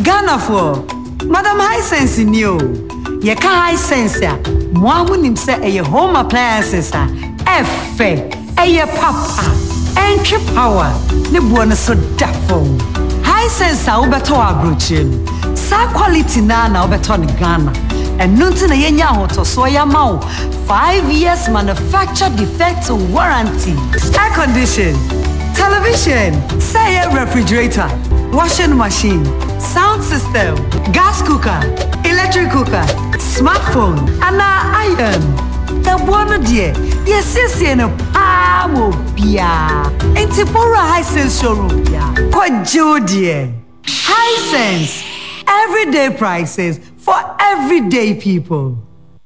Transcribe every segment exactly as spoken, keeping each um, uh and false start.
Ghana for Madam Hisense new. Ye ka Hisense ya. Mwamu nimse eye home appliances a. Efe. Eye papa. Entry power. Ne buwana so dafo. Hisense a ubeto abrochim. Sa quality na na ubeto ni Ghana. And nunti na yenya hoto so ya mau. Five years manufacture defect warranty. Air condition. Television. Say a refrigerator. Washing machine, sound system, gas cooker, electric cooker, smartphone, and iron. The one dear, yes, yes, and a power bia. And Tipora Hisense showroom bia. Quite dear. Hisense, everyday prices for everyday people.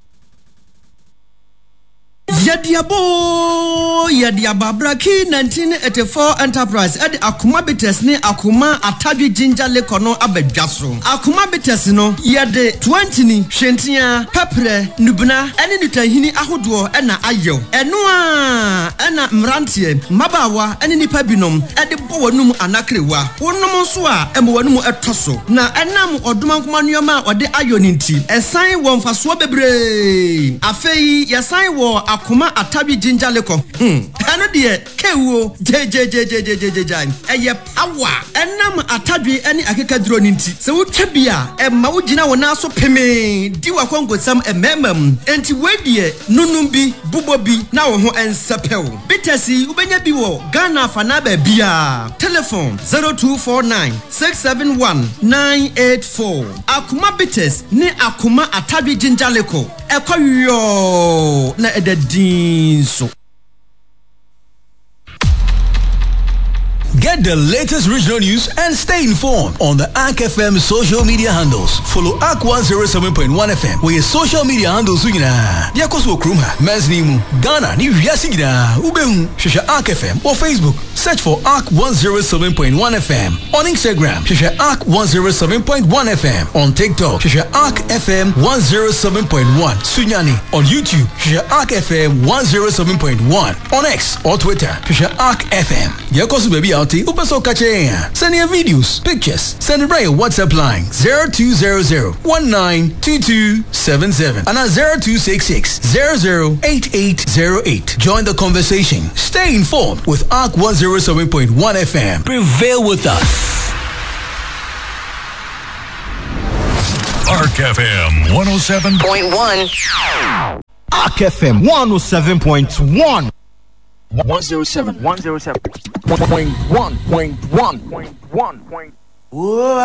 Yadiabo Yadiaba Braki nineteen eighty-four Enterprise Edi Akuma Bites ni Akuma Atadwi Ginger Lekono Abedjaso Akuma Bites no yede twenty ni hwentia pepre nubna ene nutahini ahodo ena ayew eno a ena mrantie mabawa ene nipa binom ede bo wanum anakrewa wonum so a emo wanum etoso na enam odomankoma nuoma ode ayo ninti esan wo mfaso bebre afei yesan wo Akuma Atadwi Ginger Leko. Hmm. Ano de kewo je je je je je je je. Eye awa. Enam Atadwi eni akekaduro ninti. Se wotwa bia e ma wogina wona so peme. Di wakongosam ememam. Enti wedie nunum bi bubo bi na wo ho ensepew. Bitesi ubenya bi wo Ghana fana ba bia. Telephone zero two four nine six seven one nine eight four. Akuma Bites ni Akuma Atadwi Ginger Leko. Ekoyo na ededinso. Get the latest regional news and stay informed on the A K F M social media handles. Follow A K one oh seven point one F M where your social media handles are. Diakoso Kruma, Mesnimu, Ghana, New Yasigida, Ubehu, Shisha A K F M or Facebook. Search for A K one oh seven point one F M. On Instagram, Shisha A K one oh seven point one F M. On TikTok, Shisha A K F M one oh seven point one. Sunyani. On YouTube, Shisha A K F M one oh seven point one. On X or Twitter, Shisha A K F M. Diakoso baby out. Upeso kache. Send your videos, pictures. Send it by your WhatsApp line zero two zero zero one nine two two seven seven and at zero two six six zero zero eight eight zero eight. Join the conversation. Stay informed with A K one oh seven point one F M. Prevail with us. A K F M one oh seven point one. A K F M one oh seven point one. one oh seven, one oh seven point one, point one, point one, point one, point.